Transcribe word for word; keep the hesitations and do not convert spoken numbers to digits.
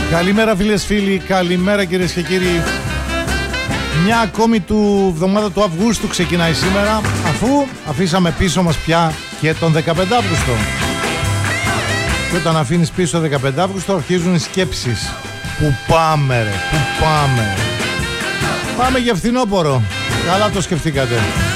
Καλημέρα φίλες φίλοι, καλημέρα κυρίες και κύριοι. Μια ακόμη του εβδομάδα του Αυγούστου ξεκινάει σήμερα, αφού αφήσαμε πίσω μας πια και τον δεκαπέντε Αύγουστο. Και όταν αφήνεις πίσω τον δεκαπέντε Αύγουστο αρχίζουν οι σκέψεις. Πού πάμε ρε, πού πάμε. Πάμε για φθινόπωρο. Καλά το σκεφτήκατε.